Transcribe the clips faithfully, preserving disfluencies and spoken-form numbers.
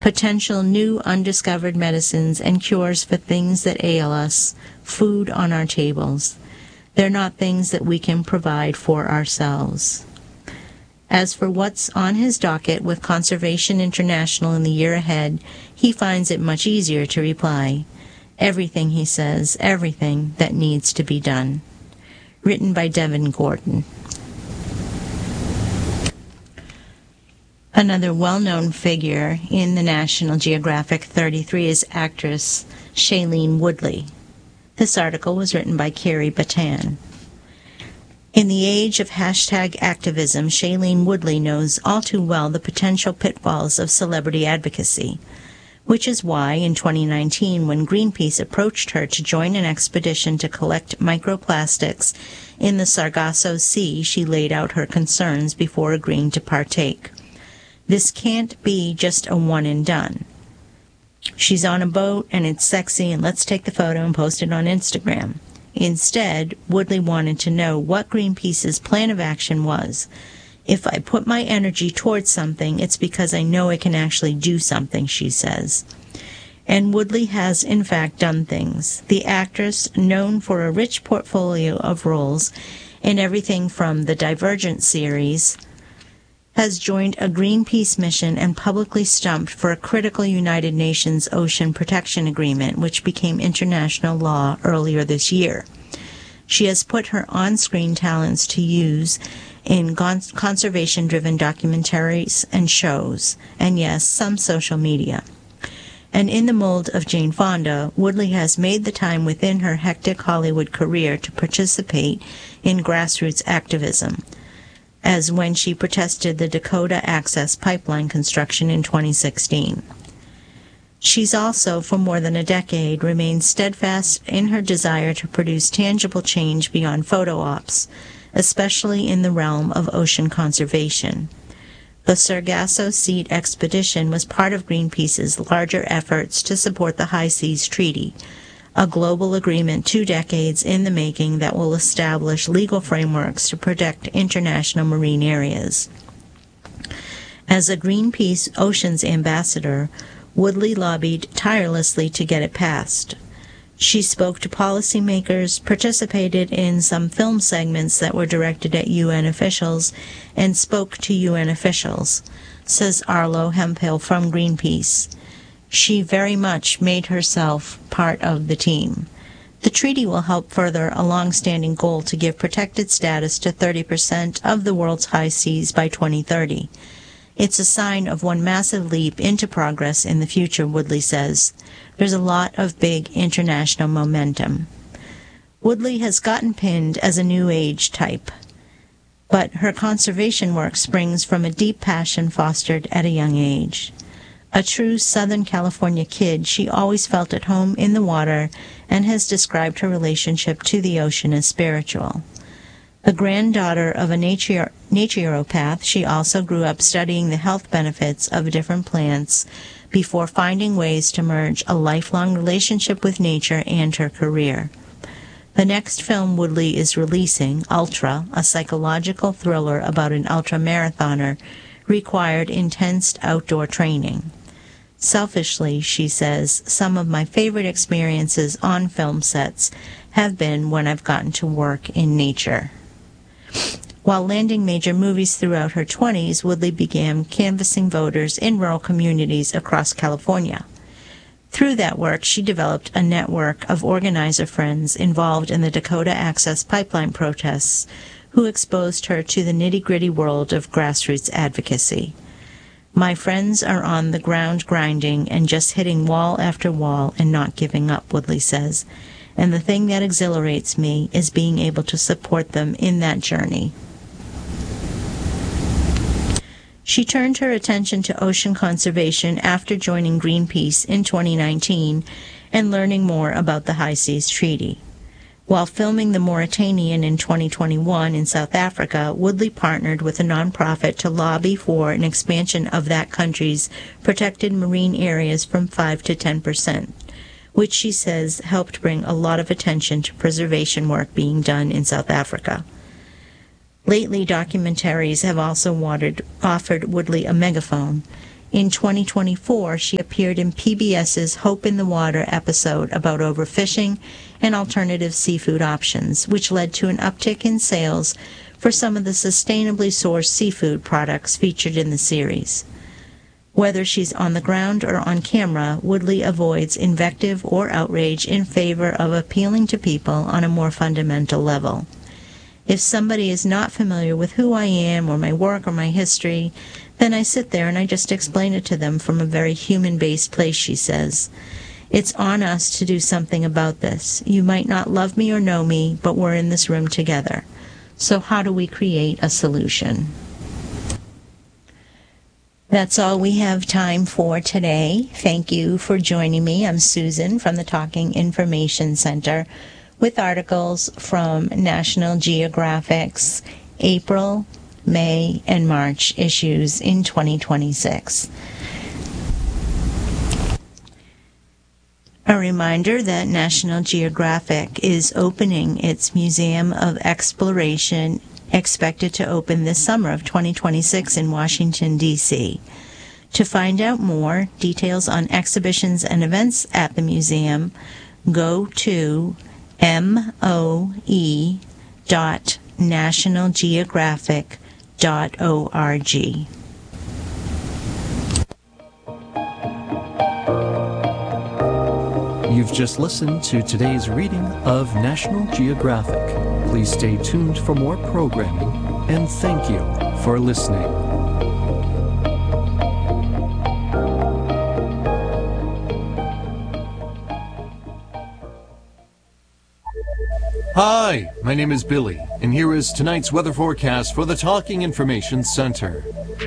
potential new undiscovered medicines and cures for things that ail us, food on our tables. They're not things that we can provide for ourselves. As for what's on his docket with Conservation International in the year ahead, he finds it much easier to reply. Everything, he says, everything that needs to be done. Written by Devin Gordon. Another well-known figure in the National Geographic thirty-three is actress Shailene Woodley. This article was written by Carrie Batan. In the age of hashtag activism, Shailene Woodley knows all too well the potential pitfalls of celebrity advocacy, which is why in twenty nineteen, when Greenpeace approached her to join an expedition to collect microplastics in the Sargasso Sea, she laid out her concerns before agreeing to partake. This can't be just a one and done. She's on a boat and it's sexy and let's take the photo and post it on Instagram. Instead, Woodley wanted to know what Greenpeace's plan of action was. If I put my energy towards something, it's because I know I can actually do something, she says. And Woodley has, in fact, done things. The actress, known for a rich portfolio of roles in everything from the Divergent series, has joined a Greenpeace mission and publicly stumped for a critical United Nations Ocean Protection Agreement, which became international law earlier this year. She has put her on-screen talents to use in conservation-driven documentaries and shows, and yes, some social media. And in the mold of Jane Fonda, Woodley has made the time within her hectic Hollywood career to participate in grassroots activism, as when she protested the Dakota Access Pipeline construction in twenty sixteen. She's also, for more than a decade, remained steadfast in her desire to produce tangible change beyond photo ops, especially in the realm of ocean conservation. The Sargasso Sea expedition was part of Greenpeace's larger efforts to support the High Seas Treaty, a global agreement two decades in the making that will establish legal frameworks to protect international marine areas. As a Greenpeace Oceans ambassador, Woodley lobbied tirelessly to get it passed. She spoke to policymakers, participated in some film segments that were directed at U N officials, and spoke to U N officials, says Arlo Hemphill from Greenpeace. She very much made herself part of the team. The treaty will help further a long-standing goal to give protected status to thirty percent of the world's high seas by twenty thirty. It's a sign of one massive leap into progress in the future, Woodley says. There's a lot of big international momentum. Woodley has gotten pinned as a New Age type, but her conservation work springs from a deep passion fostered at a young age. A true Southern California kid, she always felt at home in the water and has described her relationship to the ocean as spiritual. The granddaughter of a nature, naturopath, she also grew up studying the health benefits of different plants before finding ways to merge a lifelong relationship with nature and her career. The next film Woodley is releasing, Ultra, a psychological thriller about an ultramarathoner, required intense outdoor training. Selfishly, she says, some of my favorite experiences on film sets have been when I've gotten to work in nature. While landing major movies throughout her twenties, Woodley began canvassing voters in rural communities across California. Through that work, she developed a network of organizer friends involved in the Dakota Access Pipeline protests who exposed her to the nitty-gritty world of grassroots advocacy. My friends are on the ground grinding and just hitting wall after wall and not giving up, Woodley says. And the thing that exhilarates me is being able to support them in that journey. She turned her attention to ocean conservation after joining Greenpeace in twenty nineteen and learning more about the High Seas Treaty. While filming The Mauritanian in twenty twenty-one in South Africa, Woodley partnered with a nonprofit to lobby for an expansion of that country's protected marine areas from five to ten percent, which she says helped bring a lot of attention to preservation work being done in South Africa. Lately, documentaries have also watered, offered Woodley a megaphone. In twenty twenty-four, she appeared in PBS's Hope in the Water episode about overfishing and alternative seafood options, which led to an uptick in sales for some of the sustainably sourced seafood products featured in the series. Whether she's on the ground or on camera, Woodley avoids invective or outrage in favor of appealing to people on a more fundamental level. If somebody is not familiar with who I am or my work or my history, then I sit there and I just explain it to them from a very human-based place, she says. It's on us to do something about this. You might not love me or know me, but we're in this room together. So how do we create a solution? That's all we have time for today. Thank you for joining me. I'm Susan from the Talking Information Center with articles from National Geographic's April, May, and March issues in twenty twenty-six. A reminder that National Geographic is opening its Museum of Exploration, expected to open this summer of twenty twenty-six in Washington, D C To find out more details on exhibitions and events at the museum, go to moe dot national geographic dot org. You've just listened to today's reading of National Geographic. Please stay tuned for more programming, and thank you for listening. Hi, my name is Billy, and here is tonight's weather forecast for the Talking Information Center.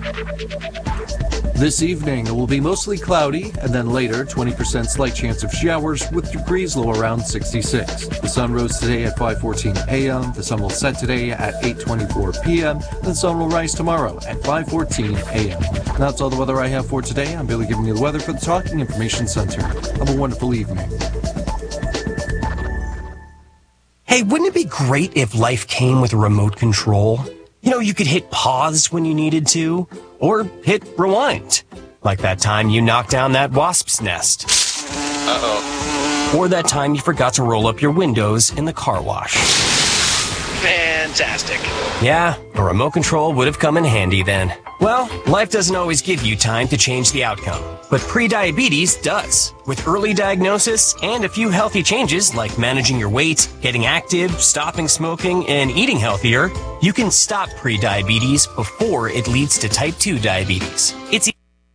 This evening, it will be mostly cloudy, and then later, twenty percent slight chance of showers with degrees low around sixty-six. The sun rose today at five fourteen a m The sun will set today at eight twenty-four p m The sun will rise tomorrow at five fourteen a m That's all the weather I have for today. I'm Billy giving you the weather for the Talking Information Center. Have a wonderful evening. Hey, wouldn't it be great if life came with a remote control? You know, you could hit pause when you needed to, or hit rewind, like that time you knocked down that wasp's nest. Uh-oh. Or that time you forgot to roll up your windows in the car wash. Fantastic. Yeah, a remote control would have come in handy then. Well, life doesn't always give you time to change the outcome, but prediabetes does. With early diagnosis and a few healthy changes like managing your weight, getting active, stopping smoking, and eating healthier, you can stop prediabetes before it leads to type two diabetes. It's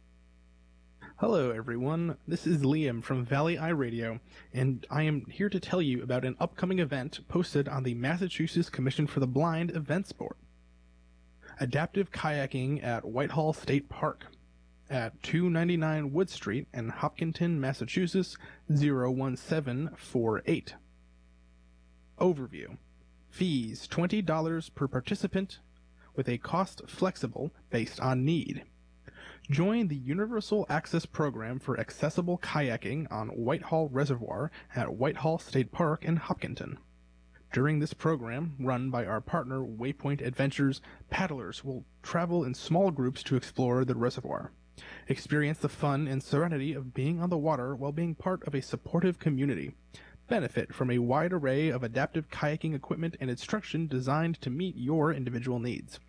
Hello everyone, this is Liam from Valley Eye Radio, and I am here to tell you about an upcoming event posted on the Massachusetts Commission for the Blind Events Board. Adaptive kayaking at Whitehall State Park at two ninety-nine Wood Street in Hopkinton, Massachusetts zero one seven four eight. Overview. Fees twenty dollars per participant with a cost flexible based on need. Join the Universal Access Program for Accessible Kayaking on Whitehall Reservoir at Whitehall State Park in Hopkinton. During this program, run by our partner Waypoint Adventures, paddlers will travel in small groups to explore the reservoir. Experience the fun and serenity of being on the water while being part of a supportive community. Benefit from a wide array of adaptive kayaking equipment and instruction designed to meet your individual needs.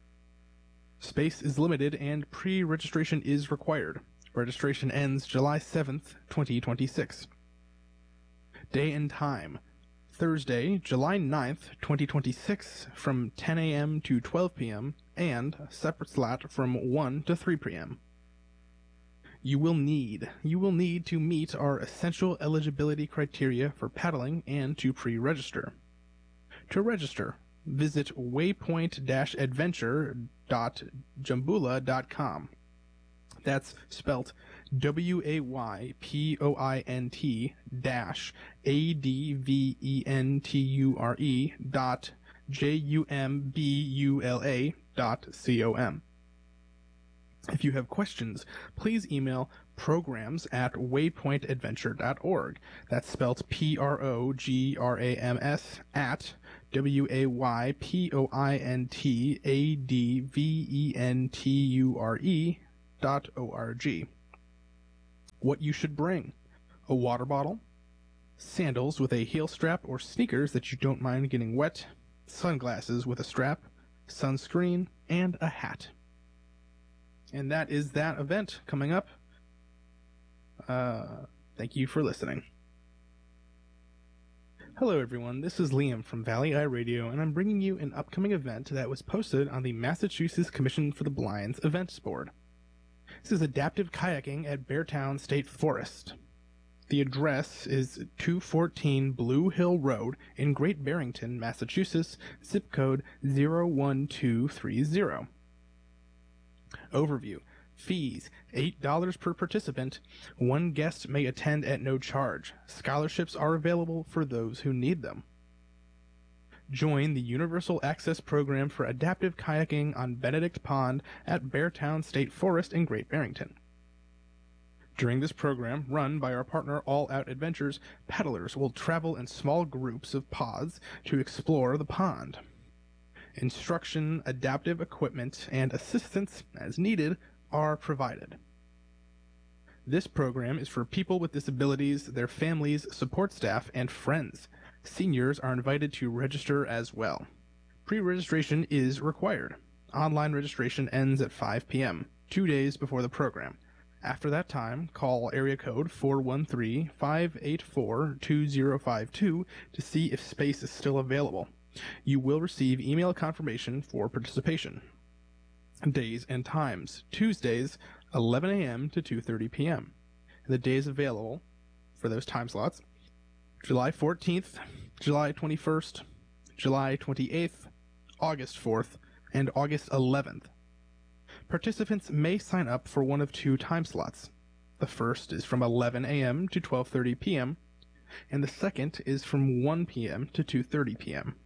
Space is limited and pre-registration is required. Registration ends July seventh, twenty twenty-six. Day and time. Thursday, July ninth, twenty twenty-six from ten a m to twelve p m and a separate slot from one to three p m You will need, you will need to meet our essential eligibility criteria for paddling and to pre-register. To register, visit waypoint dash adventure dot jambula dot com. That's spelt W A Y P O I N T dash A D V E N T U R E dot J U M B U L A dot C O M. If you have questions, please email programs at waypoint adventure dot org. That's spelt P R O G R A M S at W A Y P O I N T A D V E N T U R E dot org. What you should bring: a water bottle, sandals with a heel strap or sneakers that you don't mind getting wet, sunglasses with a strap, sunscreen, and a hat. And that is that event coming up. Uh, thank you for listening. Hello everyone, this is Liam from Valley Eye Radio, and I'm bringing you an upcoming event that was posted on the Massachusetts Commission for the Blind's events board. This is adaptive kayaking at Beartown State Forest. The address is two fourteen Blue Hill Road in Great Barrington, Massachusetts, zip code zero one two three zero. Overview. Fees: eight dollars per participant. One guest may attend at no charge. Scholarships are available for those who need them. Join the Universal Access Program for Adaptive Kayaking on Benedict Pond at Beartown State Forest in Great Barrington. During this program, run by our partner All Out Adventures, paddlers will travel in small groups of pods to explore the pond. Instruction, adaptive equipment, and assistance, as needed, are provided. This program is for people with disabilities, their families, support staff, and friends. Seniors are invited to register as well. Pre-registration is required. Online registration ends at five p.m., two days before the program. After that time, call area code four one three, five eight four, two zero five two to see if space is still available. You will receive email confirmation for participation. Days and times: Tuesdays, eleven a.m. to two thirty p.m. The days available for those time slots: July fourteenth, July twenty-first, July twenty-eighth, August fourth, and August eleventh. Participants may sign up for one of two time slots. The first is from eleven a.m. to twelve thirty p.m., and the second is from one p.m. to two thirty p.m.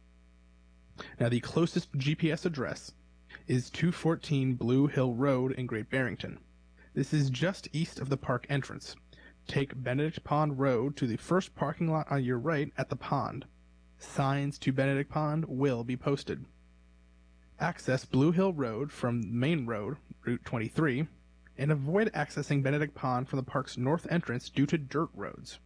Now, the closest G P S address is two fourteen Blue Hill Road in Great Barrington. This is just east of the park entrance. Take Benedict Pond Road to the first parking lot on your right at the pond. Signs to Benedict Pond will be posted. Access Blue Hill Road from Main Road, Route twenty-three, and avoid accessing Benedict Pond from the park's north entrance due to dirt roads.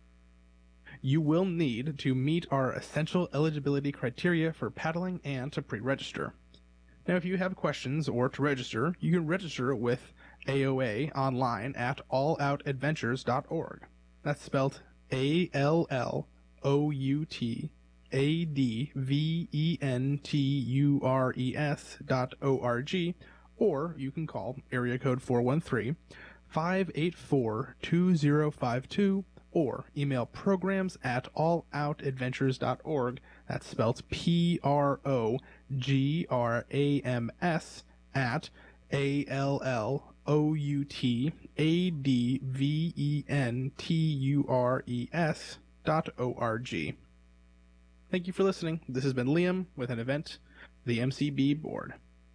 You will need to meet our essential eligibility criteria for paddling and to pre-register. Now, if you have questions or to register, you can register with A O A online at all out adventures dot org. That's spelled A L L O U T A D V E N T U R E S dot O R G, or you can call area code four one three, five eight four, two zero five two, or email programs at all out adventures dot org. That's spelled P R O G R A M S at A L L O U T A D V E N T U R E S dot O R G. Thank you for listening. This has been Liam with an event, the M C B board.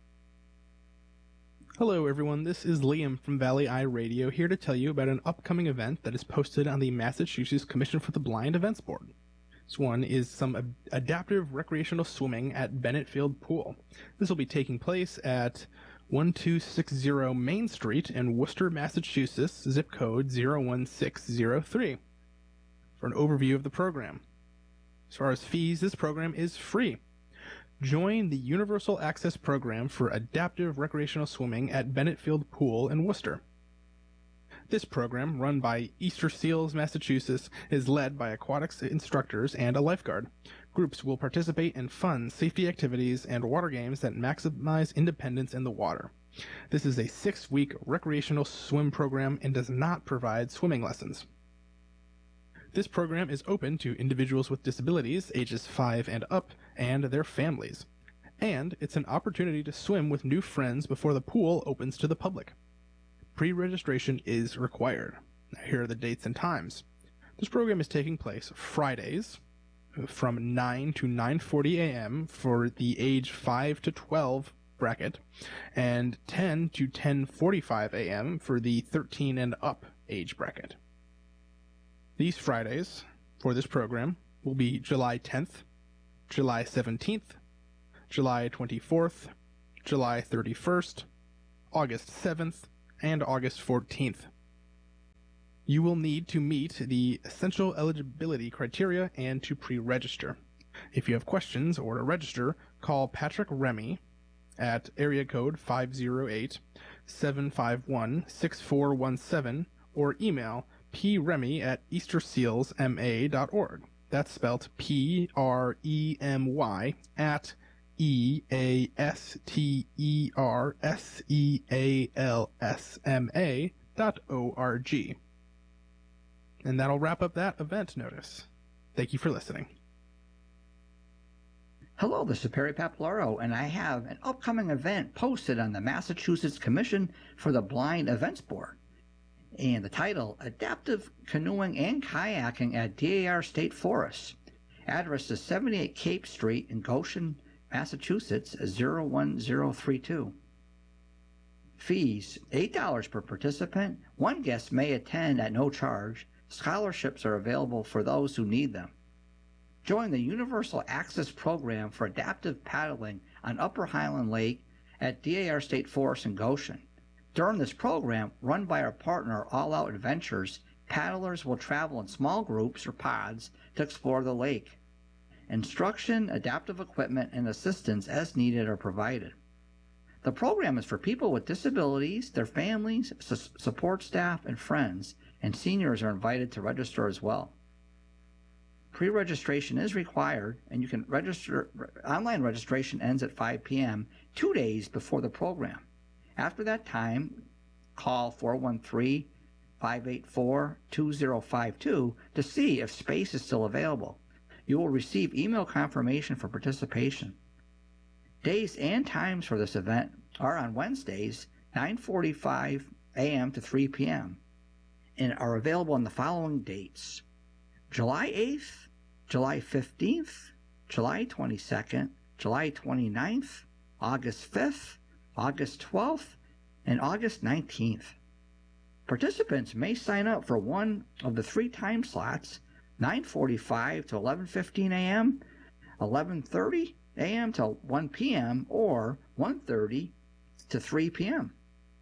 Hello everyone, this is Liam from Valley Eye Radio, here to tell you about an upcoming event that is posted on the Massachusetts Commission for the Blind events board. This one is some ad- adaptive recreational swimming at Bennett Field Pool. This will be taking place at one two six zero Main Street in Worcester, Massachusetts, zip code zero one six zero three. For an overview of the program. As far as fees, this program is free. Join the Universal Access Program for Adaptive Recreational Swimming at Bennett Field Pool in Worcester. This program, run by Easter Seals, Massachusetts, is led by aquatics instructors and a lifeguard. Groups will participate in fun, safety activities and water games that maximize independence in the water. This is a six-week recreational swim program and does not provide swimming lessons. This program is open to individuals with disabilities, ages five and up, and their families. And it's an opportunity to swim with new friends before the pool opens to the public. Pre-registration is required. Now, here are the dates and times. This program is taking place Fridays from nine to nine forty a.m. for the age five to twelve bracket, and ten to ten forty-five a.m. for the thirteen and up age bracket. These Fridays for this program will be July tenth, July seventeenth, July twenty-fourth, July thirty-first, August seventh, and August fourteenth. You will need to meet the essential eligibility criteria and to pre-register. If you have questions or to register, call Patrick Remy at area code five oh eight, seven five one, six four one seven or email premy at easter seals m a dot org. That's spelled P R E M Y at E A S T E R S E A L S M A dot O R G. And that'll wrap up that event notice. Thank you for listening. Hello, this is Perry Papalaro, and I have an upcoming event posted on the Massachusetts Commission for the Blind Events Board. And the title, Adaptive Canoeing and Kayaking at D A R State Forest. Address is seventy-eight Cape Street in Goshen, Massachusetts, zero one zero three two. Fees, eight dollars per participant. One guest may attend at no charge. Scholarships are available for those who need them. Join the Universal Access Program for Adaptive Paddling on Upper Highland Lake at D A R State Forest in Goshen. During this program, run by our partner All Out Adventures, paddlers will travel in small groups or pods to explore the lake. Instruction, adaptive equipment, and assistance as needed are provided. The program is for people with disabilities, their families, su- support staff, and friends, and seniors are invited to register as well. Pre-registration is required, and you can register. Online registration ends at five p.m. two days before the program. After that time, call four one three, five eight four, two zero five two to see if space is still available. You will receive email confirmation for participation. Days and times for this event are on Wednesdays, nine forty-five a.m. to three p.m. and are available on the following dates: July eighth, July fifteenth, July twenty-second, July twenty-ninth, August fifth, August twelfth, and August nineteenth. Participants may sign up for one of the three time slots, nine forty-five to eleven fifteen a.m., eleven thirty a.m. to one p.m., or one thirty to three p.m.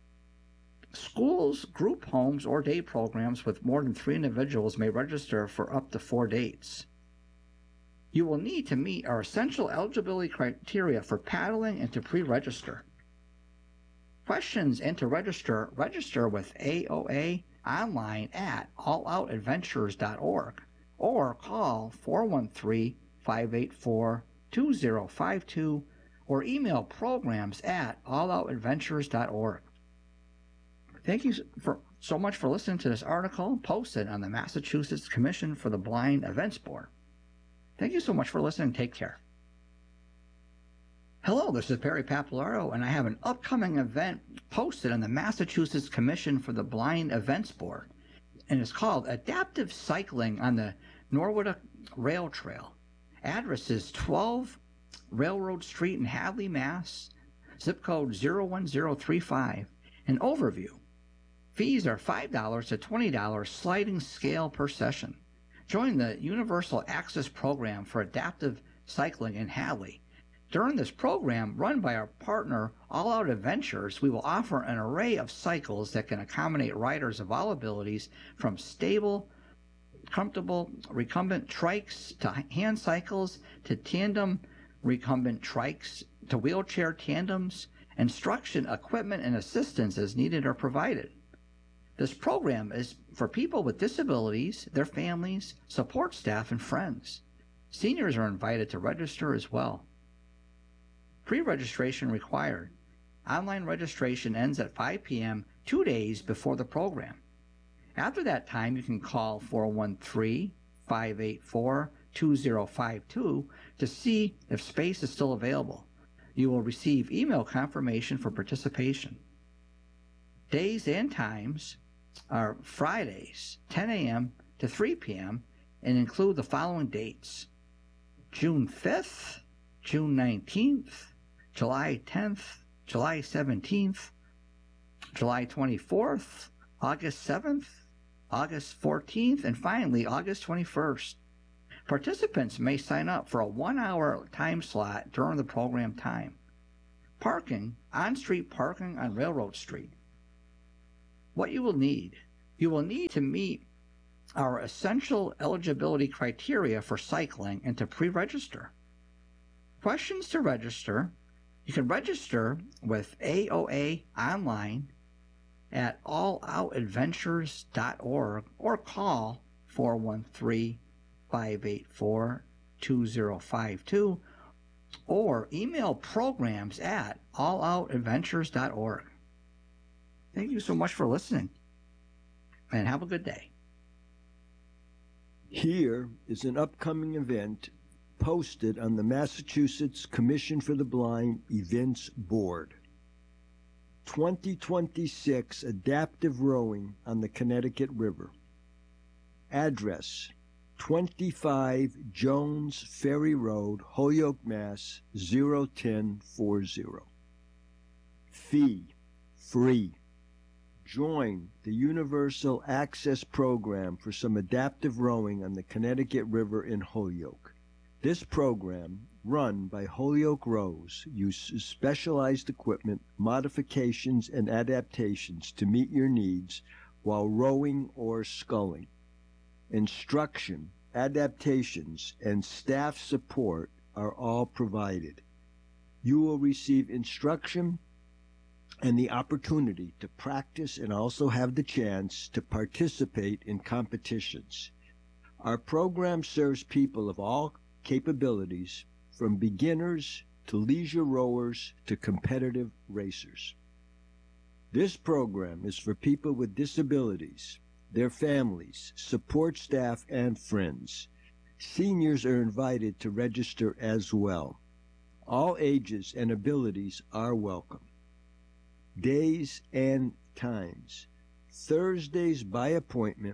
Schools, group homes, or day programs with more than three individuals may register for up to four dates. You will need to meet our essential eligibility criteria for paddling and to pre-register. Questions and to register, register with A O A online at all out adventures dot org or call four one three, five eight four, two zero five two or email programs at all out adventures dot org. Thank you for, so much for listening to this article posted on the Massachusetts Commission for the Blind Events Board. Thank you so much for listening. Take care. Hello, this is Perry Papalaro, and I have an upcoming event posted on the Massachusetts Commission for the Blind Events Board, and it's called Adaptive Cycling on the Norwood Rail Trail. Address is twelve Railroad Street in Hadley, Mass. Zip code zero one zero three five. An overview. Fees are five dollars to twenty dollars sliding scale per session. Join the Universal Access Program for Adaptive Cycling in Hadley. During this program, run by our partner All Out Adventures, we will offer an array of cycles that can accommodate riders of all abilities, from stable, comfortable recumbent trikes to hand cycles to tandem recumbent trikes to wheelchair tandems. Instruction, equipment, and assistance as needed are provided. This program is for people with disabilities, their families, support staff, and friends. Seniors are invited to register as well. Pre-registration required. Online registration ends at five p.m. two days before the program. After that time, you can call four one three, five eight four, two zero five two to see if space is still available. You will receive email confirmation for participation. Days and times are Fridays, ten a.m. to three p.m., and include the following dates: June fifth, June nineteenth, July tenth, July seventeenth, July twenty-fourth, August seventh, August fourteenth, and finally August twenty-first. Participants may sign up for a one-hour time slot during the program time. Parking, on-street parking on Railroad Street. What you will need. You will need to meet our essential eligibility criteria for cycling and to pre-register. Questions to register. You can register with A O A online at all out adventures dot org or call four one three, five eight four, two zero five two or email programs at all out adventures dot org. Thank you so much for listening, and have a good day. Here is an upcoming event posted on the Massachusetts Commission for the Blind Events Board. twenty twenty-six Adaptive Rowing on the Connecticut River. Address: twenty-five Jones Ferry Road, Holyoke, Mass. zero ten forty. Fee: free. Join the Universal Access Program for some adaptive rowing on the Connecticut River in Holyoke. This program, run by Holyoke Rows, uses specialized equipment, modifications, and adaptations to meet your needs while rowing or sculling. Instruction, adaptations, and staff support are all provided. You will receive instruction and the opportunity to practice and also have the chance to participate in competitions. Our program serves people of all capabilities, from beginners to leisure rowers to competitive racers. This program is for people with disabilities, their families, support staff, and friends. Seniors are invited to register as well. All ages and abilities are welcome. Days and times: Thursdays by appointment,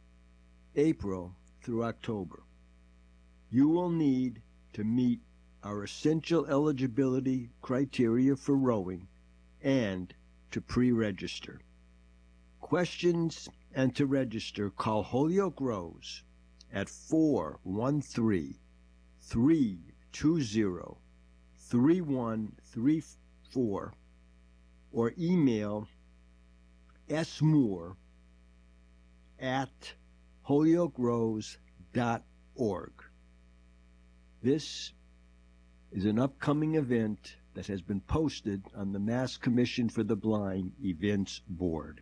April through October. You will need to meet our essential eligibility criteria for rowing and to pre-register. Questions and to register, call Holyoke Rows at four one three, three two zero, three one three four or email smoore at holyoke rows dot org. This is an upcoming event that has been posted on the Mass Commission for the Blind Events Board.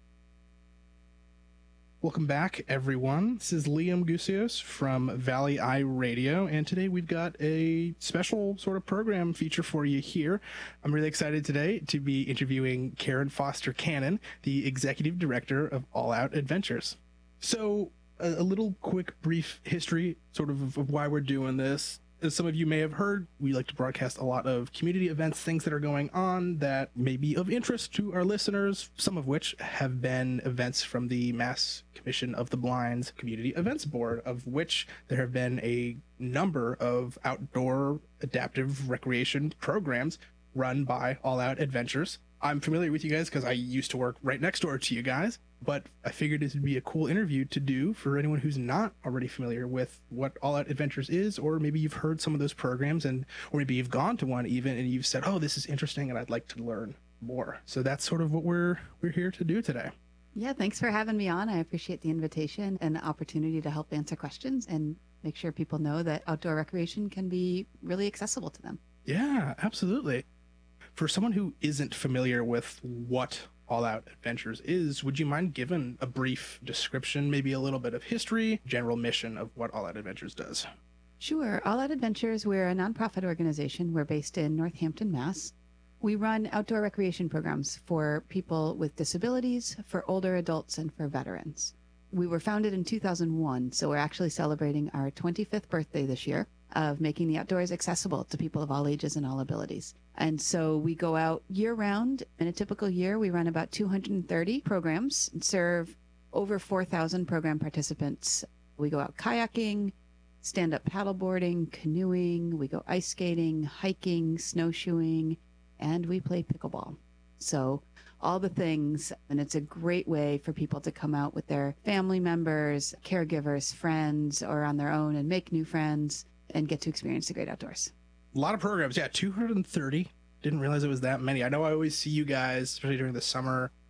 Welcome back, everyone. This is Liam Gusios from Valley Eye Radio, and today we've got a special sort of program feature for you here. I'm really excited today to be interviewing Karen Foster Cannon, the Executive Director of All Out Adventures. So, a, a little quick, brief history sort of of why we're doing this. As some of you may have heard, we like to broadcast a lot of community events, things that are going on that may be of interest to our listeners, some of which have been events from the Mass Commission of the Blind's Community Events Board, of which there have been a number of outdoor adaptive recreation programs run by All Out Adventures. I'm familiar with you guys because I used to work right next door to you guys, but I figured this would be a cool interview to do for anyone who's not already familiar with what All Out Adventures is, or maybe you've heard some of those programs, and or maybe you've gone to one even and you've said, oh, this is interesting and I'd like to learn more. So that's sort of what we're we're here to do today. Yeah, thanks for having me on. I appreciate the invitation and the opportunity to help answer questions and make sure people know that outdoor recreation can be really accessible to them. Yeah, absolutely. For someone who isn't familiar with what All Out Adventures is, would you mind giving a brief description, maybe a little bit of history, general mission of what All Out Adventures does? Sure. All Out Adventures, we're a nonprofit organization. We're based in Northampton, Mass. We run outdoor recreation programs for people with disabilities, for older adults, and for veterans. We were founded in two thousand one, so we're actually celebrating our twenty-fifth birthday this year of making the outdoors accessible to people of all ages and all abilities. And so we go out year-round. In a typical year, we run about two hundred thirty programs and serve over four thousand program participants. We go out kayaking, stand-up paddleboarding, canoeing, we go ice skating, hiking, snowshoeing, and we play pickleball. So all the things, and it's a great way for people to come out with their family members, caregivers, friends, or on their own and make new friends and get to experience the great outdoors. A lot of programs, yeah, two hundred thirty. Didn't realize it was that many. I know I always see you guys, especially during the summer,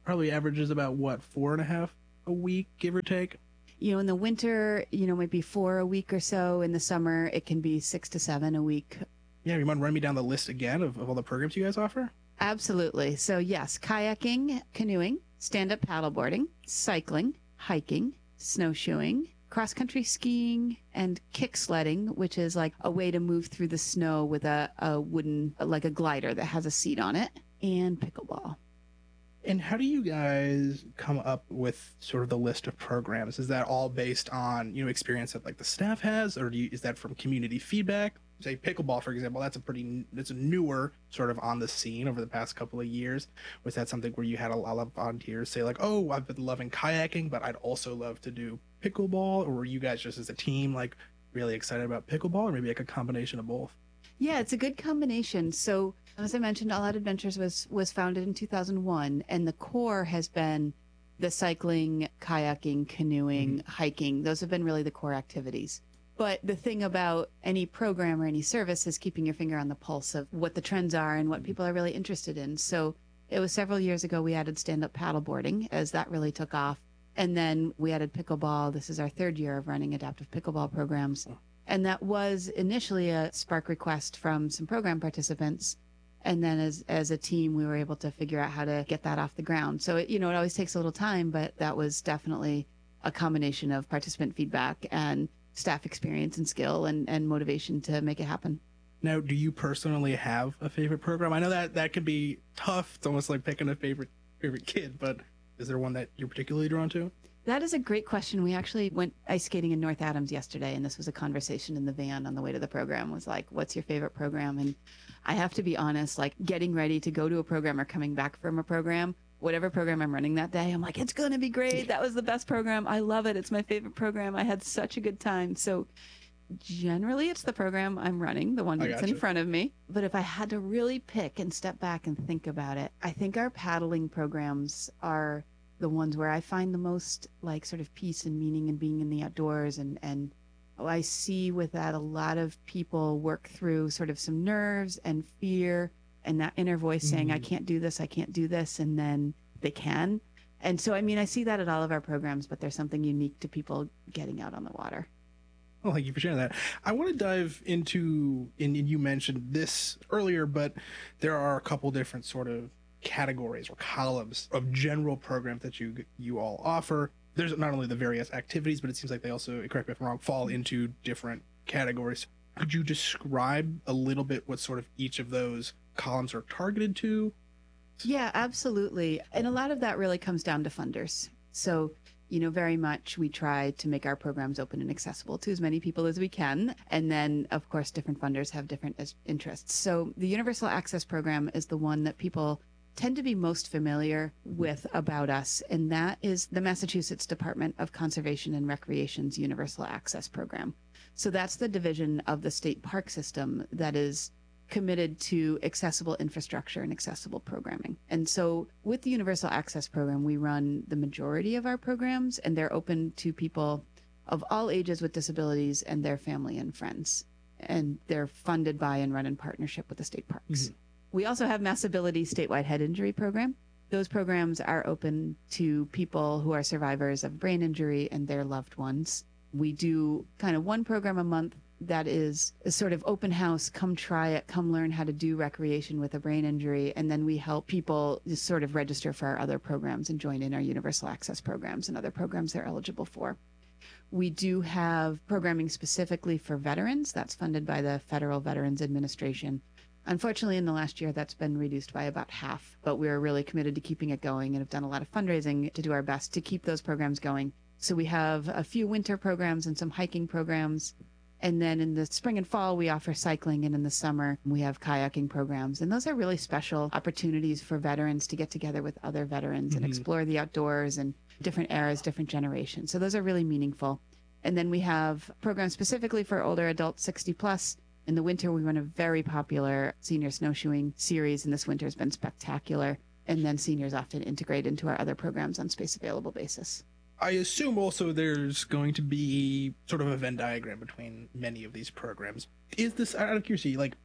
probably averages about, what, four and a half a week, give or take? You know, in the winter, you know, might be four a week or so. In the summer, it can be six to seven a week. Yeah, you mind running me down the list again of, of all the programs you guys offer? Absolutely. So yes, kayaking, canoeing, stand-up paddleboarding, cycling, hiking, snowshoeing, cross-country skiing, and kick sledding, which is like a way to move through the snow with a, a wooden, like a glider that has a seat on it, and pickleball. And how do you guys come up with sort of the list of programs? Is that all based on, you know, experience that like the staff has, or do you, is that from community feedback? Say pickleball, for example, that's a pretty, it's a newer sort of on the scene over the past couple of years. Was that something where you had a lot of volunteers say like, oh, I've been loving kayaking, but I'd also love to do pickleball? Or were you guys just as a team like really excited about pickleball, or maybe like a combination of both? Yeah, it's a good combination. So as I mentioned, All Out Adventures was was founded in two thousand one, and the core has been the cycling, kayaking, canoeing, mm-hmm. hiking. Those have been really the core activities. But the thing about any program or any service is keeping your finger on the pulse of what the trends are and what people are really interested in. So it was several years ago we added stand-up paddleboarding as that really took off. And then we added pickleball. This is our third year of running adaptive pickleball programs. And that was initially a spark request from some program participants. And then as as a team, we were able to figure out how to get that off the ground. So, it, you know, it always takes a little time, but that was definitely a combination of participant feedback and staff experience and skill and, and motivation to make it happen. Now, do you personally have a favorite program? I know that that can be tough. It's almost like picking a favorite favorite kid, but is there one that you're particularly drawn to? That is a great question. We actually went ice skating in North Adams yesterday, and this was a conversation in the van on the way to the program. Was like, what's your favorite program? And I have to be honest, like getting ready to go to a program or coming back from a program, whatever program I'm running that day, I'm like, it's going to be great. That was the best program. I love it. It's my favorite program. I had such a good time. So generally it's the program I'm running, the one that's gotcha. in front of me. But if I had to really pick and step back and think about it, I think our paddling programs are the ones where I find the most like sort of peace and meaning in being in the outdoors. And, and I see with that a lot of people work through sort of some nerves and fear and that inner voice saying, mm-hmm. I can't do this, I can't do this, and then they can. And so, I mean, I see that at all of our programs, but there's something unique to people getting out on the water. Well, thank you for sharing that. I want to dive into, and you mentioned this earlier, but there are a couple different sort of categories or columns of general programs that you you all offer. There's not only the various activities, but it seems like they also, correct me if I'm wrong, fall into different categories. Could you describe a little bit what sort of each of those columns are targeted to? Yeah, absolutely. And a lot of that really comes down to funders. So, you know, very much we try to make our programs open and accessible to as many people as we can. And then, of course, different funders have different interests. So the Universal Access Program is the one that people tend to be most familiar with about us, and that is the Massachusetts Department of Conservation and Recreation's Universal Access Program. So that's the division of the state park system that is committed to accessible infrastructure and accessible programming. And so with the Universal Access Program, we run the majority of our programs, and they're open to people of all ages with disabilities and their family and friends. And they're funded by and run in partnership with the state parks. Mm-hmm. We also have Massability Statewide Head Injury Program. Those programs are open to people who are survivors of brain injury and their loved ones. We do kind of one program a month that is a sort of open house, come try it, come learn how to do recreation with a brain injury. And then we help people just sort of register for our other programs and join in our Universal Access programs and other programs they're eligible for. We do have programming specifically for veterans. That's funded by the Federal Veterans Administration. Unfortunately, in the last year, that's been reduced by about half, but we're really committed to keeping it going and have done a lot of fundraising to do our best to keep those programs going. So we have a few winter programs and some hiking programs. And then in the spring and fall, we offer cycling. And in the summer, we have kayaking programs. And those are really special opportunities for veterans to get together with other veterans mm-hmm. and explore the outdoors and different eras, different generations. So those are really meaningful. And then we have programs specifically for older adults, sixty plus. In the winter, we run a very popular senior snowshoeing series, and this winter has been spectacular. And then seniors often integrate into our other programs on space available basis. I assume also there's going to be sort of a Venn diagram between many of these programs. Is this, out of curiosity, like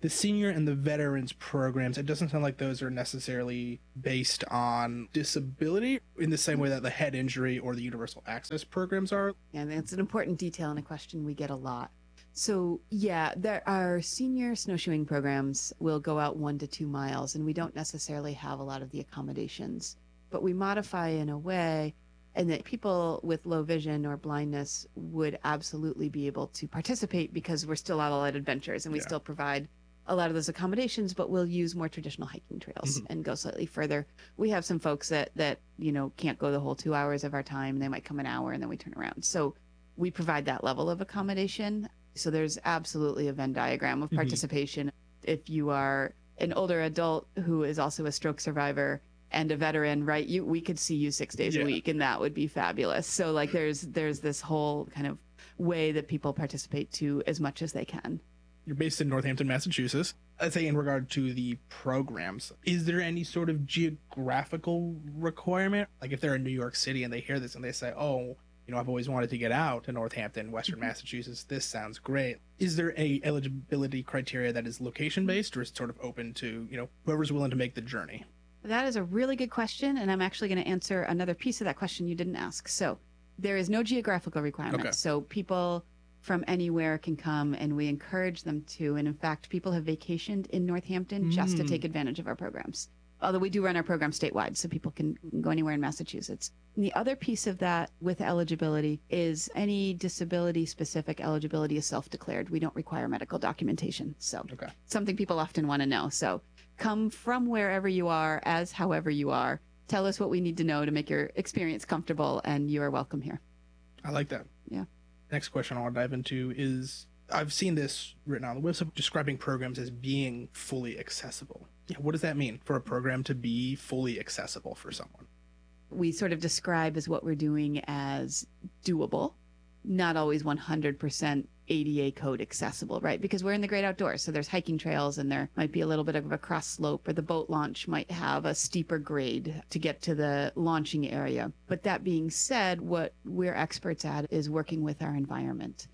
the senior and the veterans programs, it doesn't sound like those are necessarily based on disability in the same way that the head injury or the universal access programs are. And it's an important detail and a question we get a lot. So yeah, there are senior snowshoeing programs will go out one to two miles, and we don't necessarily have a lot of the accommodations, but we modify in a way and that people with low vision or blindness would absolutely be able to participate, because we're still All Out Adventures and we yeah. still provide a lot of those accommodations, but we'll use more traditional hiking trails mm-hmm. and go slightly further. We have some folks that, that, you know, can't go the whole two hours of our time. They might come an hour and then we turn around. So we provide that level of accommodation. So there's absolutely a Venn diagram of participation. Mm-hmm. If you are an older adult who is also a stroke survivor and a veteran, right, you we could see you six days yeah. a week, and that would be fabulous. So like there's there's this whole kind of way that people participate to as much as they can. You're based in Northampton, Massachusetts. I'd say in regard to the programs, is there any sort of geographical requirement? Like if they're in New York City and they hear this and they say, oh, you know, I've always wanted to get out to Northampton, Western mm-hmm. Massachusetts. This sounds great. Is there a eligibility criteria that is location-based, or is it sort of open to, you know, whoever's willing to make the journey? That is a really good question, and I'm actually going to answer another piece of that question you didn't ask. So there is no geographical requirement. Okay. So people from anywhere can come, and we encourage them to. And in fact, people have vacationed in Northampton mm. just to take advantage of our programs. Although we do run our program statewide, so people can go anywhere in Massachusetts. And the other piece of that with eligibility is any disability-specific eligibility is self-declared. We don't require medical documentation. So okay. something people often want to know. So come from wherever you are, as however you are. Tell us what we need to know to make your experience comfortable, and you are welcome here. I like that. Yeah. Next question I want to dive into is, I've seen this written on the website describing programs as being fully accessible. Yeah, what does that mean for a program to be fully accessible for someone? We sort of describe as what we're doing as doable, not always one hundred percent A D A code accessible, right? Because we're in the great outdoors, so there's hiking trails and there might be a little bit of a cross slope, or the boat launch might have a steeper grade to get to the launching area. But that being said, what we're experts at is working with our environment.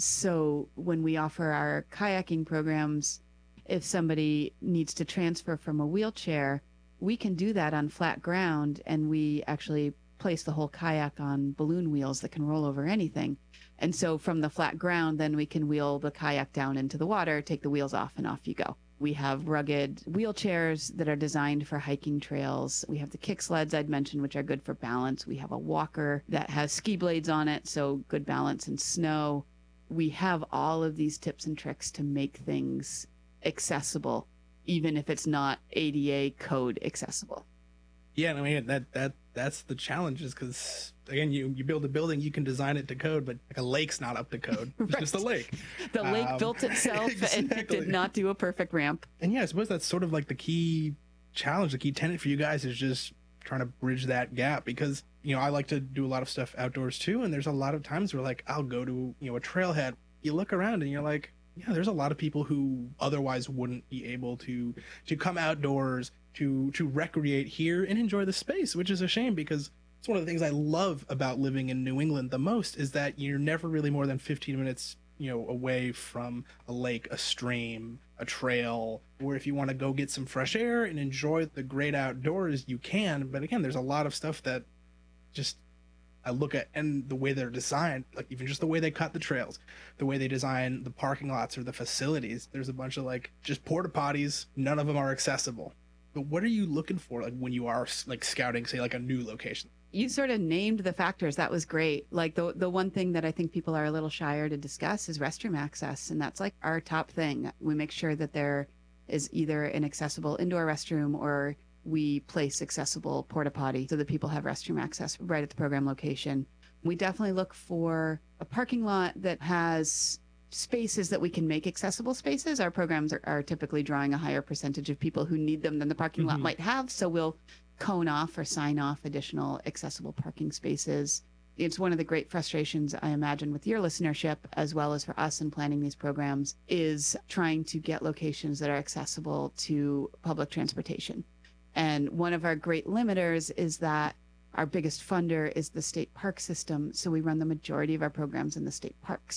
So when we offer our kayaking programs, if somebody needs to transfer from a wheelchair, we can do that on flat ground, and we actually place the whole kayak on balloon wheels that can roll over anything. And so from the flat ground, then we can wheel the kayak down into the water, take the wheels off, and off you go. We have rugged wheelchairs that are designed for hiking trails. We have the kick sleds I'd mentioned, which are good for balance. We have a walker that has ski blades on it, so good balance in snow. We have all of these tips and tricks to make things accessible, even if it's not A D A code accessible. Yeah, I mean, that that that's the challenge, is because, again, you, you build a building, you can design it to code, but like a lake's not up to code. It's right. just a lake. The lake um, built itself exactly. and it did not do a perfect ramp. And yeah, I suppose that's sort of like the key challenge, the key tenet for you guys is just trying to bridge that gap, because, you know, I like to do a lot of stuff outdoors too, and there's a lot of times where, like, I'll go to, you know, a trailhead, you look around and you're like, yeah, there's a lot of people who otherwise wouldn't be able to to come outdoors, to to recreate here and enjoy the space, which is a shame, because it's one of the things I love about living in New England the most, is that you're never really more than fifteen minutes, you know, away from a lake, a stream, a trail, where if you want to go get some fresh air and enjoy the great outdoors, you can. But again, there's a lot of stuff that just I look at, and the way they're designed, like even just the way they cut the trails, the way they design the parking lots or the facilities, there's a bunch of like just porta potties. None of them are accessible. But what are you looking for, like when you are like scouting, say, like a new location? You sort of named the factors. That was great. Like the the one thing that I think people are a little shyer to discuss is restroom access, and that's like our top thing. We make sure that there is either an accessible indoor restroom, or we place accessible porta potty so that people have restroom access right at the program location. We definitely look for a parking lot that has spaces that we can make accessible spaces. Our programs are, are typically drawing a higher percentage of people who need them than the parking mm-hmm. lot might have, so we'll cone off or sign off additional accessible parking spaces. It's one of the great frustrations, I imagine, with your listenership, as well as for us in planning these programs, is trying to get locations that are accessible to public transportation. And one of our great limiters is that our biggest funder is the state park system, so we run the majority of our programs in the state parks.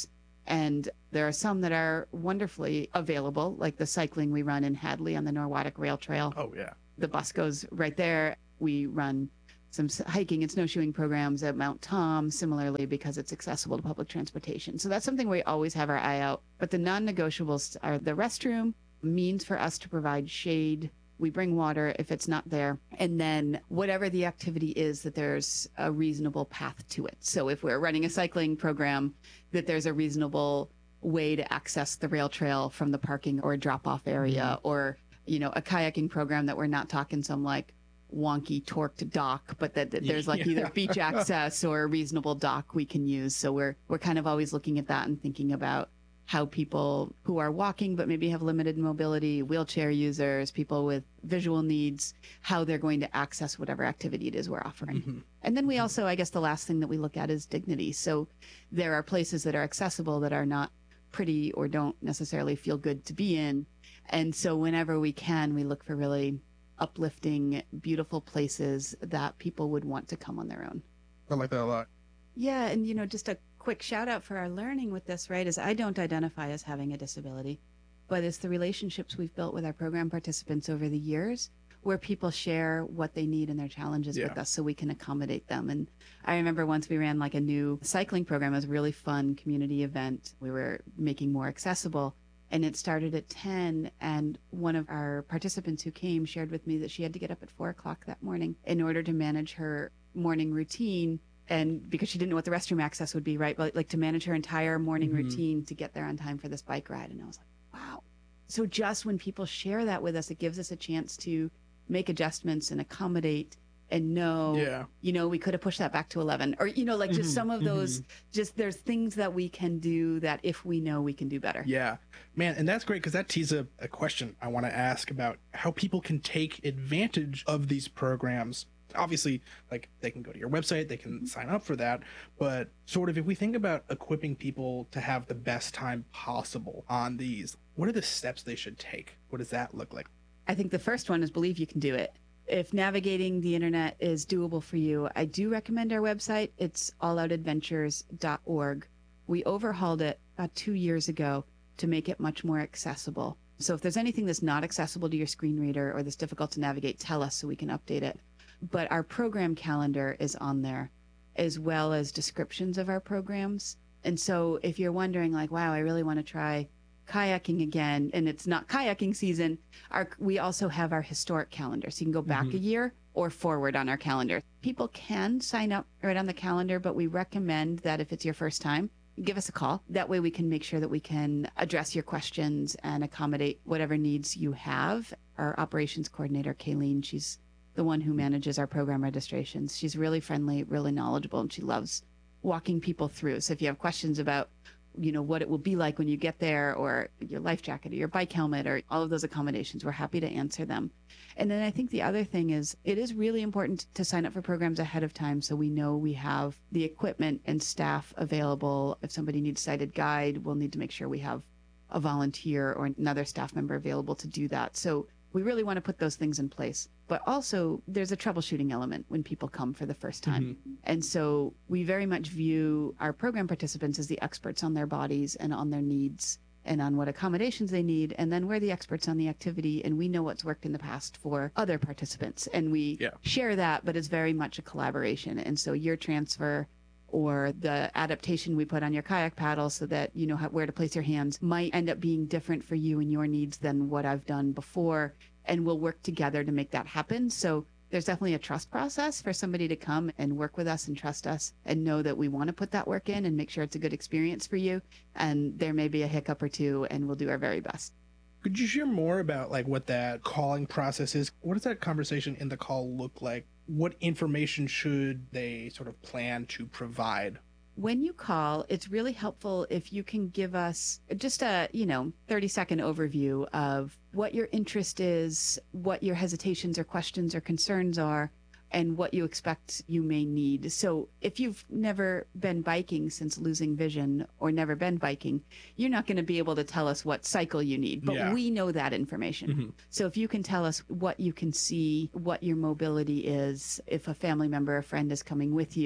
And there are some that are wonderfully available, like the cycling we run in Hadley on the Norwottuck Rail Trail. Oh, yeah. The bus goes right there. We run some hiking and snowshoeing programs at Mount Tom, similarly, because it's accessible to public transportation. So that's something we always have our eye out. But the non-negotiables are the restroom, means for us to provide shade. We bring water if it's not there. And then whatever the activity is, that there's a reasonable path to it. So if we're running a cycling program, that there's a reasonable way to access the rail trail from the parking or drop-off area, or, you know, a kayaking program that we're not talking some like wonky torqued dock, but that, that there's like Yeah. either beach access or a reasonable dock we can use. So we're we're kind of always looking at that and thinking about how people who are walking but maybe have limited mobility, wheelchair users, people with visual needs, how they're going to access whatever activity it is we're offering. Mm-hmm. And then we also, I guess the last thing that we look at is dignity. So there are places that are accessible that are not pretty or don't necessarily feel good to be in. And so whenever we can, we look for really uplifting, beautiful places that people would want to come on their own. I like that a lot. Yeah, and you know, just a quick shout out for our learning with this, right, is I don't identify as having a disability, but it's the relationships we've built with our program participants over the years where people share what they need and their challenges Yeah. with us so we can accommodate them. And I remember once we ran like a new cycling program. It was a really fun community event. We were making more accessible. And it started at ten, and one of our participants who came shared with me that she had to get up at four o'clock that morning in order to manage her morning routine. And because she didn't know what the restroom access would be, right? But like to manage her entire morning Mhm. routine to get there on time for this bike ride. And I was like, wow. So just when people share that with us, it gives us a chance to make adjustments and accommodate and know, Yeah. you know, we could have pushed that back to eleven, or, you know, like just Mhm, some of those, just there's things that we can do that if we know, we can do better. Yeah, man, and that's great because that teases a, a question I want to ask about how people can take advantage of these programs. Obviously, like they can go to your website, they can sign up for that, but sort of if we think about equipping people to have the best time possible on these, what are the steps they should take? What does that look like? I think the first one is believe you can do it. If navigating the internet is doable for you, I do recommend our website. It's all out adventures dot org. We overhauled it about two years ago to make it much more accessible. So if there's anything that's not accessible to your screen reader or that's difficult to navigate, tell us so we can update it. But our program calendar is on there, as well as descriptions of our programs. And so if you're wondering like, wow, I really want to try kayaking again, and it's not kayaking season, our, we also have our historic calendar. So you can go back Mhm. a year or forward on our calendar. People can sign up right on the calendar, but we recommend that if it's your first time, give us a call. That way we can make sure that we can address your questions and accommodate whatever needs you have. Our operations coordinator, Kayleen, she's the one who manages our program registrations. She's really friendly, really knowledgeable, and she loves walking people through. So if you have questions about, you know, what it will be like when you get there, or your life jacket or your bike helmet or all of those accommodations, we're happy to answer them. And then I think the other thing is it is really important to sign up for programs ahead of time so we know we have the equipment and staff available. If somebody needs sighted guide, we'll need to make sure we have a volunteer or another staff member available to do that. So we really want to put those things in place. But also there's a troubleshooting element when people come for the first time. And so we very much view our program participants as the experts on their bodies and on their needs and on what accommodations they need. And then we're the experts on the activity, and we know what's worked in the past for other participants. And we Yeah. share that, but it's very much a collaboration. And so your transfer or the adaptation we put on your kayak paddle so that you know how, where to place your hands might end up being different for you and your needs than what I've done before. And we'll work together to make that happen. So there's definitely a trust process for somebody to come and work with us and trust us and know that we want to put that work in and make sure it's a good experience for you. And there may be a hiccup or two, and we'll do our very best. Could you share more about like what that calling process is? What does that conversation in the call look like? What information should they sort of plan to provide? When you call, it's really helpful if you can give us just a, you know, thirty second overview of what your interest is, what your hesitations or questions or concerns are, and what you expect you may need. So if you've never been biking since losing vision or never been biking, you're not going to be able to tell us what cycle you need, but Yeah. we know that information. Mhm. So if you can tell us what you can see, what your mobility is, if a family member or friend is coming with you,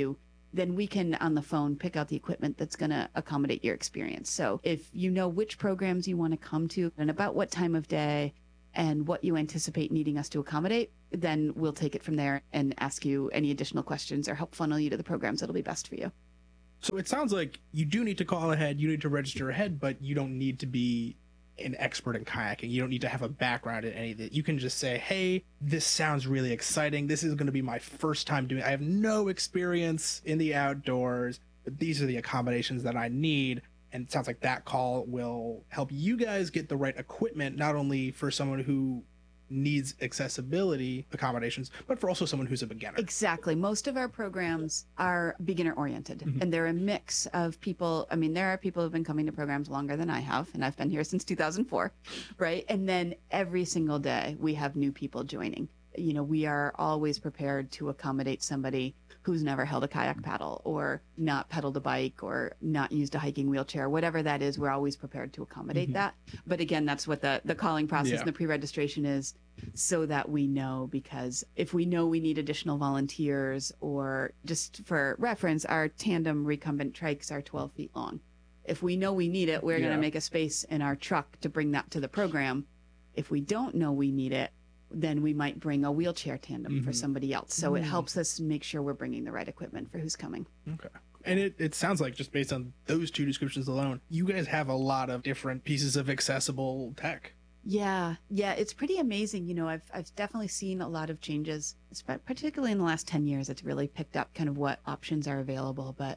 then we can on the phone pick out the equipment that's going to accommodate your experience. So if you know which programs you want to come to and about what time of day and what you anticipate needing us to accommodate, then we'll take it from there and ask you any additional questions or help funnel you to the programs that'll be best for you. So it sounds like you do need to call ahead, you need to register ahead, but you don't need to be an expert in kayaking. You don't need to have a background in any of it. You can just say, hey, this sounds really exciting. This is going to be my first time doing it. I have no experience in the outdoors, but these are the accommodations that I need. And it sounds like that call will help you guys get the right equipment, not only for someone who needs accessibility accommodations, but for also someone who's a beginner. Exactly. Most of our programs are beginner oriented, Mhm. and they're a mix of people. I mean, there are people who've been coming to programs longer than I have, and I've been here since two thousand four, right? And then every single day we have new people joining. You know, we are always prepared to accommodate somebody who's never held a kayak paddle or not pedaled a bike or not used a hiking wheelchair, whatever that is, we're always prepared to accommodate Mhm. that. But again, that's what the, the calling process Yeah. and the pre-registration is, so that we know, because if we know we need additional volunteers, or just for reference, our tandem recumbent trikes are twelve feet long. If we know we need it, we're going Yeah. to make a space in our truck to bring that to the program. If we don't know we need it, then we might bring a wheelchair tandem for Mhm. somebody else. So it Mm. helps us make sure we're bringing the right equipment for who's coming. Okay. And it, it sounds like, just based on those two descriptions alone, you guys have a lot of different pieces of accessible tech. Yeah, yeah, it's pretty amazing. You know, I've I've definitely seen a lot of changes, espe- particularly in the last ten years. It's really picked up kind of what options are available, but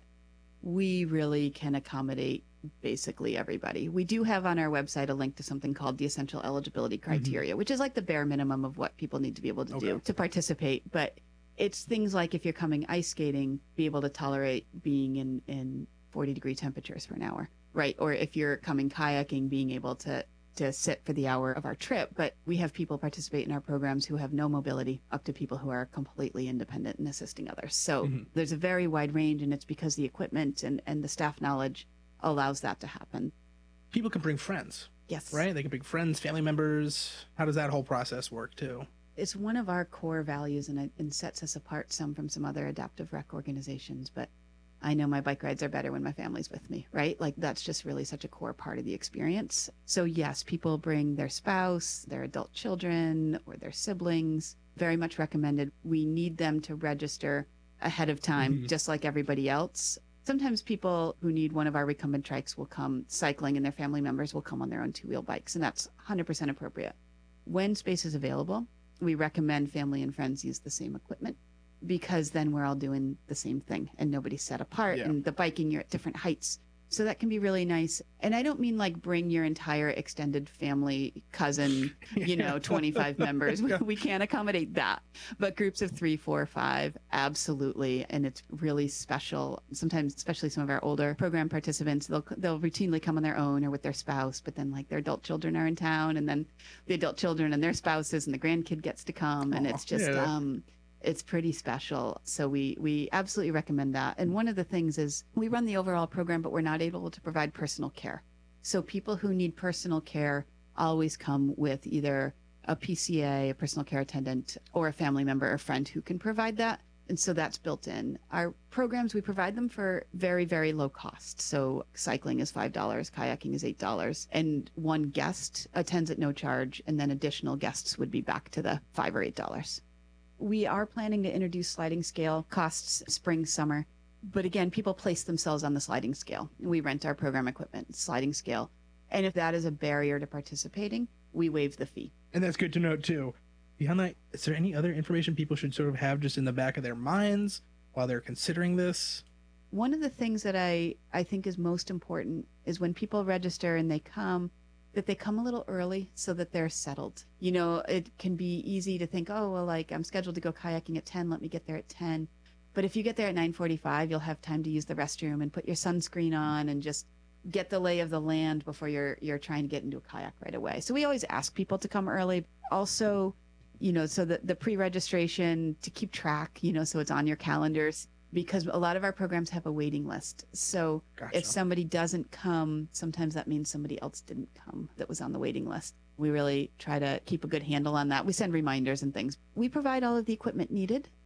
we really can accommodate basically everybody. We do have on our website a link to something called the essential eligibility criteria, which is like the bare minimum of what people need to be able to do Okay. to participate. But it's things like, if you're coming ice skating, be able to tolerate being in, in forty degree temperatures for an hour, right? Or if you're coming kayaking, being able to to sit for the hour of our trip. But we have people participate in our programs who have no mobility, up to people who are completely independent and assisting others. So Mhm. there's a very wide range, and it's because the equipment and, and the staff knowledge allows that to happen. People can bring friends, Yes. right? They can bring friends, family members. How does that whole process work too? It's one of our core values, and it and sets us apart some from some other adaptive rec organizations. But I know my bike rides are better when my family's with me, right? Like, that's just really such a core part of the experience. So yes, people bring their spouse, their adult children, or their siblings. Very much recommended. We need them to register ahead of time, Mhm. just like everybody else. Sometimes people who need one of our recumbent trikes will come cycling, and their family members will come on their own two-wheel bikes, and that's one hundred percent appropriate. When space is available, we recommend family and friends use the same equipment, because then we're all doing the same thing and nobody's set apart. Yeah. And the biking, you're at different heights. So that can be really nice. And I don't mean like bring your entire extended family, cousin, you know, twenty-five members. We, we can't accommodate that. But groups of three, four, five, absolutely. And it's really special. Sometimes, especially some of our older program participants, they'll they'll routinely come on their own or with their spouse, but then like their adult children are in town, and then the adult children and their spouses and the grandkid gets to come. And Aw, it's just, yeah. um, it's pretty special. So we, we absolutely recommend that. And one of the things is we run the overall program, but we're not able to provide personal care. So people who need personal care always come with either a P C A, a personal care attendant, or a family member or friend who can provide that. And so that's built in. Our programs, we provide them for very, very low cost. So cycling is five dollars, kayaking is eight dollars, and one guest attends at no charge, and then additional guests would be back to the five or eight dollars. We are planning to introduce sliding scale costs spring, summer. But again, people place themselves on the sliding scale. We rent our program equipment, sliding scale. And if that is a barrier to participating, we waive the fee. And that's good to note too. Beyond that, is there any other information people should sort of have just in the back of their minds while they're considering this? One of the things that I, I think is most important is when people register and they come, that they come a little early so that they're settled. You know, it can be easy to think, oh, well, like I'm scheduled to go kayaking at ten, let me get there at ten. But if you get there at nine forty-five, you'll have time to use the restroom and put your sunscreen on and just get the lay of the land before you're you're trying to get into a kayak right away. So we always ask people to come early. Also, you know, so that the pre-registration, to keep track, you know, so it's on your calendars, because a lot of our programs have a waiting list. So Gotcha. if somebody doesn't come, sometimes that means somebody else didn't come that was on the waiting list. We really try to keep a good handle on that. We send reminders and things. We provide all of the equipment needed,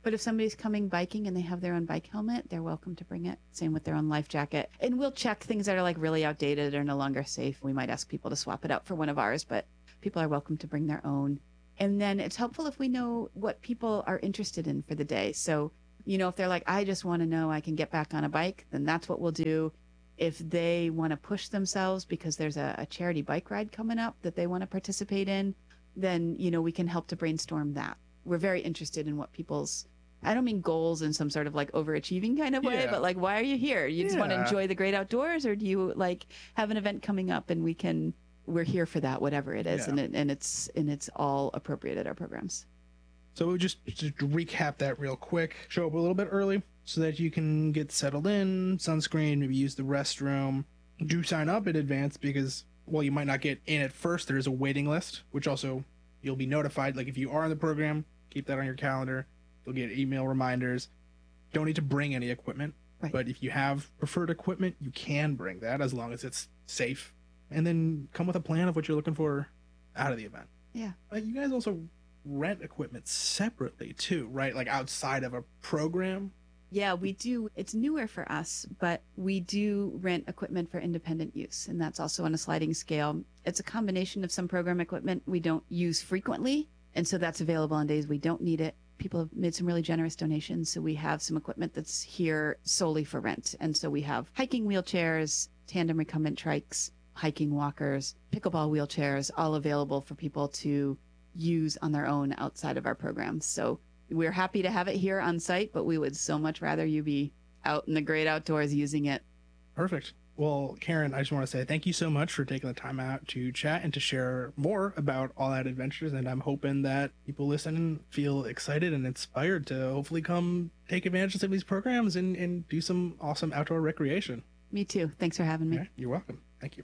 But if somebody's coming biking and they have their own bike helmet, they're welcome to bring it. Same with their own life jacket. And we'll check things that are like really outdated or no longer safe. We might ask people to swap it out for one of ours, but people are welcome to bring their own. And then it's helpful if we know what people are interested in for the day. So, you know, if they're like, I just want to know I can get back on a bike, then that's what we'll do. If they want to push themselves because there's a, a charity bike ride coming up that they want to participate in, then, you know, we can help to brainstorm that. We're very interested in what people's, I don't mean goals in some sort of like overachieving kind of way, Yeah. but like, why are you here? You just want to Yeah. enjoy the great outdoors, or do you like have an event coming up and we can, we're here for that, whatever it is. Yeah. And it, and it's, and it's all appropriate at our programs. So we'll just, just to recap that real quick. Show up a little bit early so that you can get settled in, sunscreen, maybe use the restroom. Do sign up in advance because, well, you might not get in at first. There is a waiting list, which also you'll be notified. Like if you are in the program, keep that on your calendar. You'll get email reminders. Don't need to bring any equipment. Right. But if you have preferred equipment, you can bring that as long as it's safe. And then come with a plan of what you're looking for out of the event. Yeah. Uh, you guys also rent equipment separately too, right? Like outside of a program. Yeah, we do. It's newer for us, but we do rent equipment for independent use, and that's also on a sliding scale. It's a combination of some program equipment we don't use frequently, and so that's available on days we don't need it. People have made some really generous donations, so we have some equipment that's here solely for rent. And so we have hiking wheelchairs, tandem recumbent trikes, hiking walkers, pickleball wheelchairs, all available for people to use on their own outside of our programs. So we're happy to have it here on site, but we would so much rather you be out in the great outdoors using it. Perfect. Well, Karen, I just want to say thank you so much for taking the time out to chat and to share more about All Out Adventures. And I'm hoping that people listening feel excited and inspired to hopefully come take advantage of some of these programs and, and do some awesome outdoor recreation. Me too. Thanks for having me. Yeah, you're welcome. Thank you.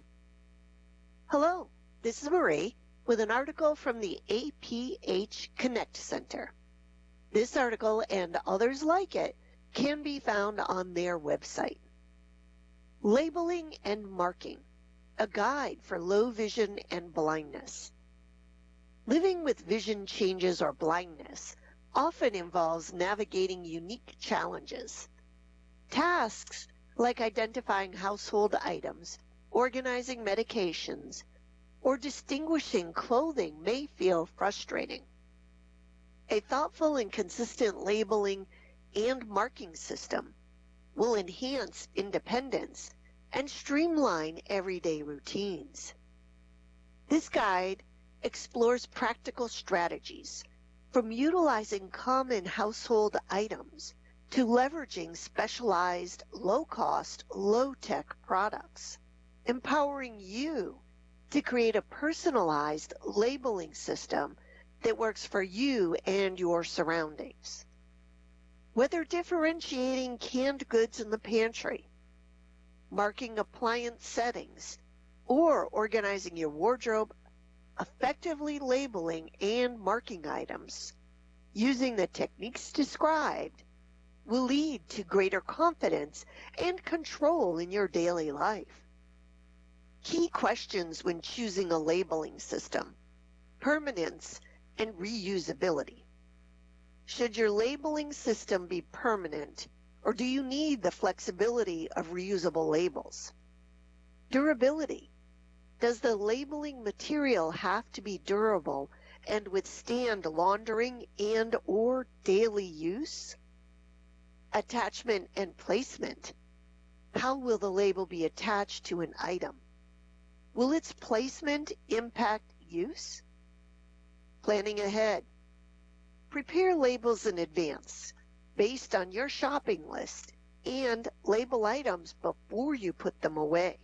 Hello, this is Marie with an article from the A P H Connect Center. This article and others like it can be found on their website. Labeling and Marking, a guide for low vision and blindness. Living with vision changes or blindness often involves navigating unique challenges. Tasks like identifying household items, organizing medications, or distinguishing clothing may feel frustrating. A thoughtful and consistent labeling and marking system will enhance independence and streamline everyday routines. This guide explores practical strategies from utilizing common household items to leveraging specialized, low-cost, low-tech products, empowering you to create a personalized labeling system that works for you and your surroundings. Whether differentiating canned goods in the pantry, marking appliance settings, or organizing your wardrobe, effectively labeling and marking items using the techniques described will lead to greater confidence and control in your daily life. Key questions when choosing a labeling system: permanence and reusability. Should your labeling system be permanent, or do you need the flexibility of reusable labels? Durability. Does the labeling material have to be durable and withstand laundering and or daily use? Attachment and placement. How will the label be attached to an item? Will its placement impact use? Planning ahead. Prepare labels in advance based on your shopping list and label items before you put them away.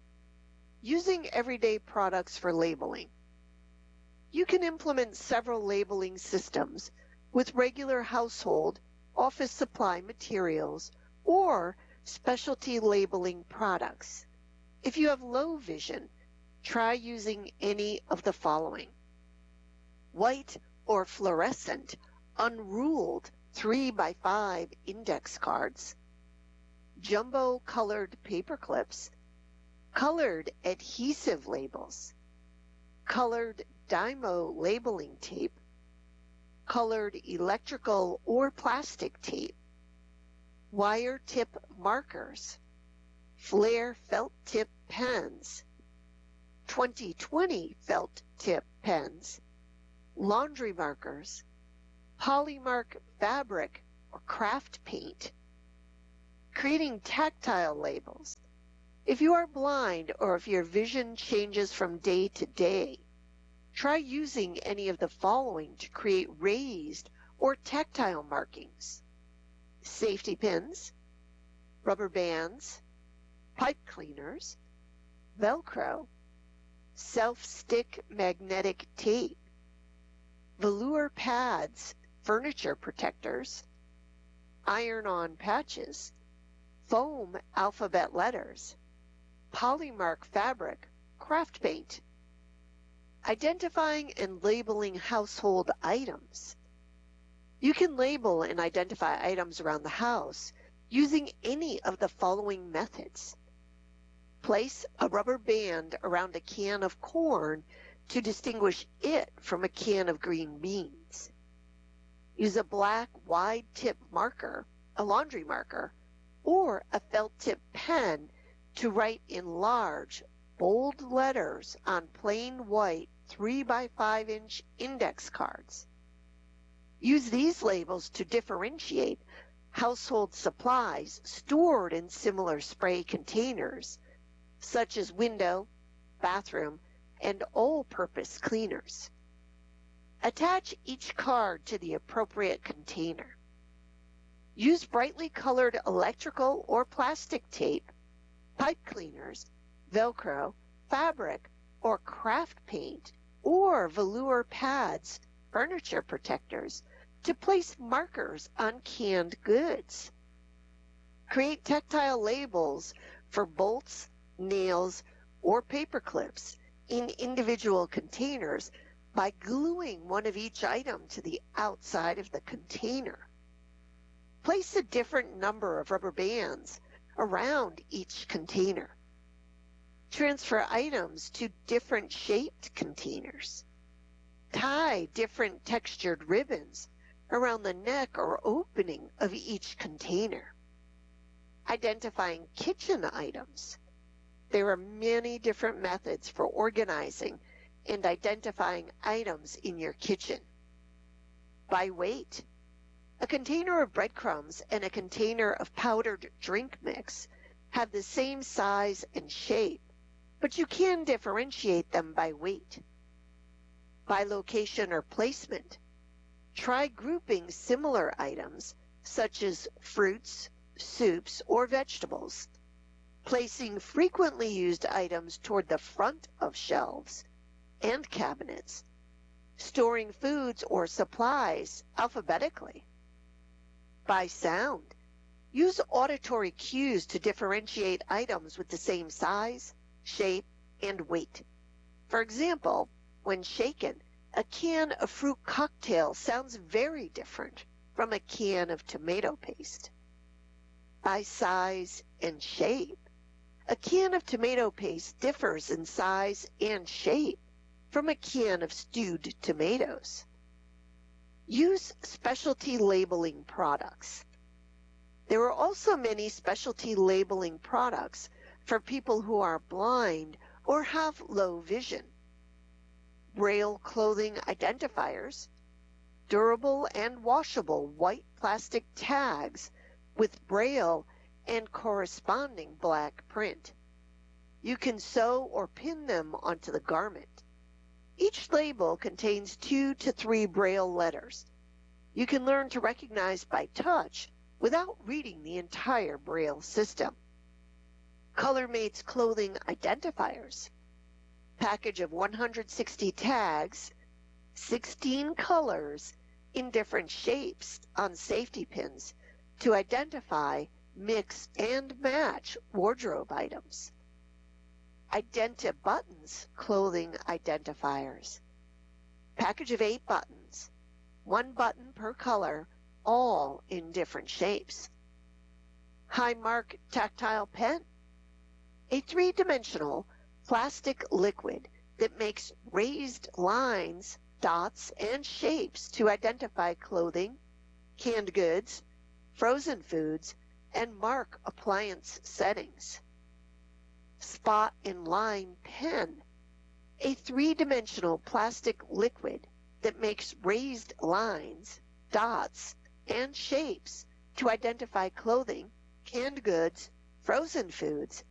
Using everyday products for labeling. You can implement several labeling systems with regular household, office supply materials, or specialty labeling products. If you have low vision, try using any of the following: white or fluorescent, unruled three by five index cards, jumbo colored paper clips, colored adhesive labels, colored Dymo labeling tape, colored electrical or plastic tape, wire tip markers, Flair felt tip pens, twenty twenty felt tip pens, laundry markers, Polymark fabric or craft paint, creating tactile labels. If you are blind or if your vision changes from day to day, try using any of the following to create raised or tactile markings: safety pins, rubber bands, pipe cleaners, Velcro, self-stick magnetic tape, velour pads, furniture protectors, iron-on patches, foam alphabet letters, Polymark fabric, craft paint. Identifying and labeling household items. You can label and identify items around the house using any of the following methods. Place a rubber band around a can of corn to distinguish it from a can of green beans. Use a black wide tip marker, a laundry marker, or a felt tip pen to write in large, bold letters on plain white three by five inch index cards. Use these labels to differentiate household supplies stored in similar spray containers, such as window, bathroom, and all-purpose cleaners. Attach each card to the appropriate container. Use brightly colored electrical or plastic tape, pipe cleaners, Velcro, fabric, or craft paint, or velour pads, furniture protectors, to place markers on canned goods. Create tactile labels for bolts, nails, or paper clips in individual containers by gluing one of each item to the outside of the container. Place a different number of rubber bands around each container. Transfer items to different shaped containers. Tie different textured ribbons around the neck or opening of each container. Identifying kitchen items. There are many different methods for organizing and identifying items in your kitchen. By weight. A container of breadcrumbs and a container of powdered drink mix have the same size and shape, but you can differentiate them by weight. By location or placement. Try grouping similar items, such as fruits, soups, or vegetables. Placing frequently used items toward the front of shelves and cabinets. Storing foods or supplies alphabetically. By sound. Use auditory cues to differentiate items with the same size, shape, and weight. For example, when shaken, a can of fruit cocktail sounds very different from a can of tomato paste. By size and shape. A can of tomato paste differs in size and shape from a can of stewed tomatoes. Use specialty labeling products. There are also many specialty labeling products for people who are blind or have low vision. Braille clothing identifiers, durable and washable white plastic tags with Braille and corresponding black print. You can sew or pin them onto the garment. Each label contains two to three Braille letters. You can learn to recognize by touch without reading the entire Braille system. ColorMates clothing identifiers. Package of one hundred sixty tags, sixteen colors in different shapes on safety pins to identify, mix, and match wardrobe items. Identi-Buttons clothing identifiers. Package of eight buttons, one button per color, all in different shapes. Highmark tactile pen. A three-dimensional plastic liquid that makes raised lines, dots, and shapes to identify clothing, canned goods, frozen foods, and mark appliance settings. Spot and Line Pen, a three-dimensional plastic liquid that makes raised lines, dots, and shapes to identify clothing, canned goods, frozen foods,